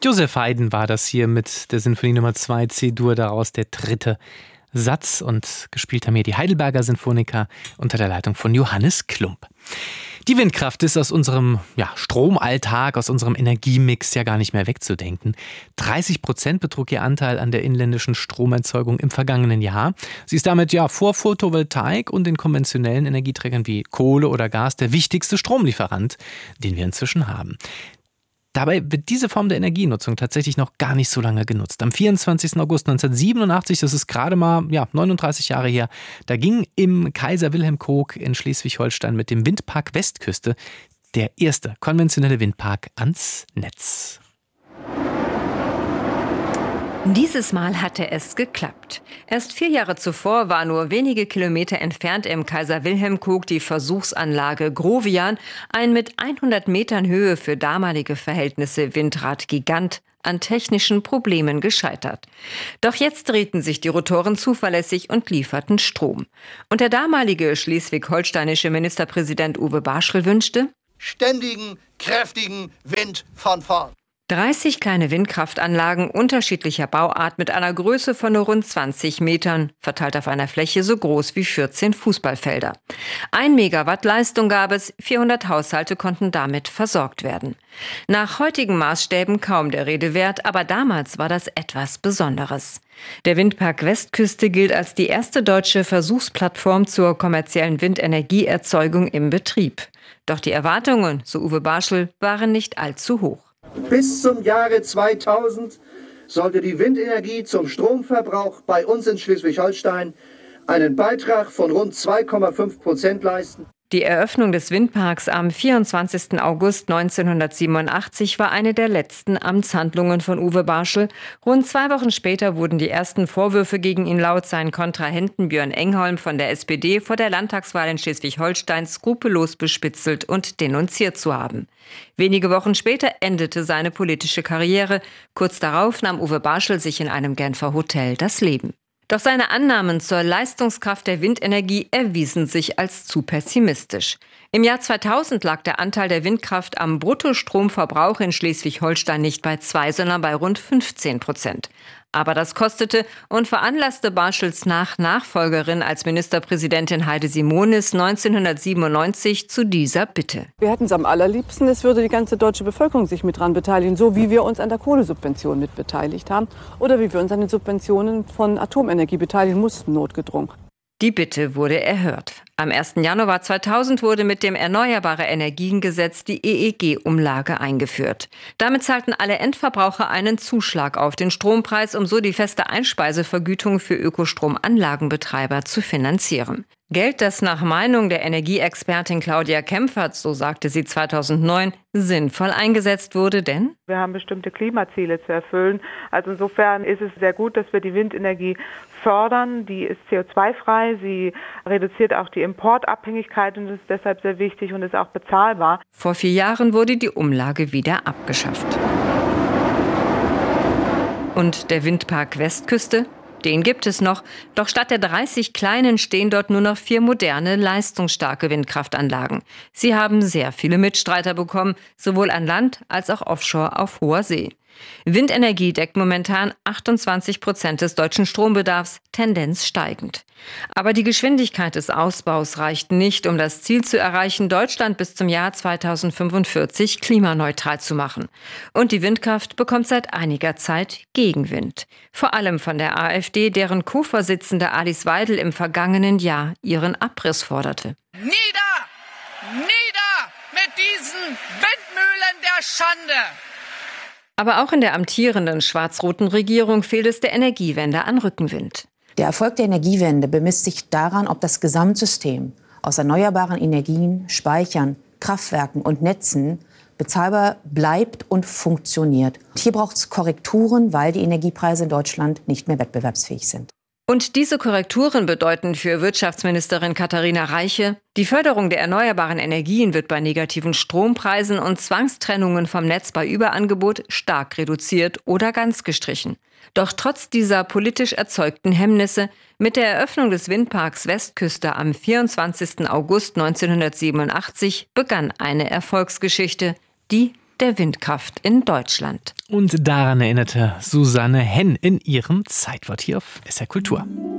Joseph Haydn war das hier mit der Sinfonie Nummer 2 C-Dur, daraus der 3. Satz, und gespielt haben hier die Heidelberger Sinfoniker unter der Leitung von Johannes Klump. Die Windkraft ist aus unserem Stromalltag, aus unserem Energiemix ja gar nicht mehr wegzudenken. 30% betrug ihr Anteil an der inländischen Stromerzeugung im vergangenen Jahr. Sie ist damit vor Photovoltaik und den konventionellen Energieträgern wie Kohle oder Gas der wichtigste Stromlieferant, den wir inzwischen haben. Dabei wird diese Form der Energienutzung tatsächlich noch gar nicht so lange genutzt. Am 24. August 1987, das ist gerade mal 39 Jahre her, da ging im Kaiser Wilhelm Koog in Schleswig-Holstein mit dem Windpark Westküste der erste konventionelle Windpark ans Netz. Dieses Mal hatte es geklappt. Erst 4 Jahre zuvor war nur wenige Kilometer entfernt im Kaiser Wilhelm Koog die Versuchsanlage Grovian, ein mit 100 Metern Höhe für damalige Verhältnisse Windrad-Gigant, an technischen Problemen gescheitert. Doch jetzt drehten sich die Rotoren zuverlässig und lieferten Strom. Und der damalige schleswig-holsteinische Ministerpräsident Uwe Barschel wünschte: ständigen, kräftigen Wind von vorn. 30 kleine Windkraftanlagen unterschiedlicher Bauart mit einer Größe von nur rund 20 Metern, verteilt auf einer Fläche so groß wie 14 Fußballfelder. 1 Megawatt Leistung gab es, 400 Haushalte konnten damit versorgt werden. Nach heutigen Maßstäben kaum der Rede wert, aber damals war das etwas Besonderes. Der Windpark Westküste gilt als die erste deutsche Versuchsplattform zur kommerziellen Windenergieerzeugung im Betrieb. Doch die Erwartungen, so Uwe Barschel, waren nicht allzu hoch. Bis zum Jahre 2000 sollte die Windenergie zum Stromverbrauch bei uns in Schleswig-Holstein einen Beitrag von rund 2,5% leisten. Die Eröffnung des Windparks am 24. August 1987 war eine der letzten Amtshandlungen von Uwe Barschel. Rund 2 Wochen später wurden die ersten Vorwürfe gegen ihn laut seinen Kontrahenten Björn Engholm von der SPD vor der Landtagswahl in Schleswig-Holstein skrupellos bespitzelt und denunziert zu haben. Wenige Wochen später endete seine politische Karriere. Kurz darauf nahm Uwe Barschel sich in einem Genfer Hotel das Leben. Doch seine Annahmen zur Leistungskraft der Windenergie erwiesen sich als zu pessimistisch. Im Jahr 2000 lag der Anteil der Windkraft am Bruttostromverbrauch in Schleswig-Holstein nicht bei 2, sondern bei rund 15%. Aber das kostete und veranlasste Barschels Nachfolgerin als Ministerpräsidentin Heide Simonis 1997 zu dieser Bitte. Wir hätten es am allerliebsten, es würde die ganze deutsche Bevölkerung sich mit dran beteiligen, so wie wir uns an der Kohlesubvention mit beteiligt haben oder wie wir uns an den Subventionen von Atomenergie beteiligen mussten, notgedrungen. Die Bitte wurde erhört. Am 1. Januar 2000 wurde mit dem Erneuerbare-Energien-Gesetz die EEG-Umlage eingeführt. Damit zahlten alle Endverbraucher einen Zuschlag auf den Strompreis, um so die feste Einspeisevergütung für Ökostromanlagenbetreiber zu finanzieren. Geld, das nach Meinung der Energieexpertin Claudia Kempfert, so sagte sie 2009, sinnvoll eingesetzt wurde, denn wir haben bestimmte Klimaziele zu erfüllen. Also insofern ist es sehr gut, dass wir die Windenergie fördern. Die ist CO2-frei, sie reduziert auch die Importabhängigkeit und ist deshalb sehr wichtig und ist auch bezahlbar. Vor 4 Jahren wurde die Umlage wieder abgeschafft. Und der Windpark Westküste? Den gibt es noch, doch statt der 30 kleinen stehen dort nur noch 4 moderne, leistungsstarke Windkraftanlagen. Sie haben sehr viele Mitstreiter bekommen, sowohl an Land als auch offshore auf hoher See. Windenergie deckt momentan 28% des deutschen Strombedarfs, Tendenz steigend. Aber die Geschwindigkeit des Ausbaus reicht nicht, um das Ziel zu erreichen, Deutschland bis zum Jahr 2045 klimaneutral zu machen. Und die Windkraft bekommt seit einiger Zeit Gegenwind. Vor allem von der AfD, deren Co-Vorsitzende Alice Weidel im vergangenen Jahr ihren Abriss forderte. Nieder! Nieder mit diesen Windmühlen der Schande! Aber auch in der amtierenden schwarz-roten Regierung fehlt es der Energiewende an Rückenwind. Der Erfolg der Energiewende bemisst sich daran, ob das Gesamtsystem aus erneuerbaren Energien, Speichern, Kraftwerken und Netzen bezahlbar bleibt und funktioniert. Hier braucht es Korrekturen, weil die Energiepreise in Deutschland nicht mehr wettbewerbsfähig sind. Und diese Korrekturen bedeuten für Wirtschaftsministerin Katharina Reiche: Die Förderung der erneuerbaren Energien wird bei negativen Strompreisen und Zwangstrennungen vom Netz bei Überangebot stark reduziert oder ganz gestrichen. Doch trotz dieser politisch erzeugten Hemmnisse, mit der Eröffnung des Windparks Westküste am 24. August 1987 begann eine Erfolgsgeschichte, die der Windkraft in Deutschland. Und daran erinnerte Susanne Henn in ihrem Zeitwort hier auf SR Kultur.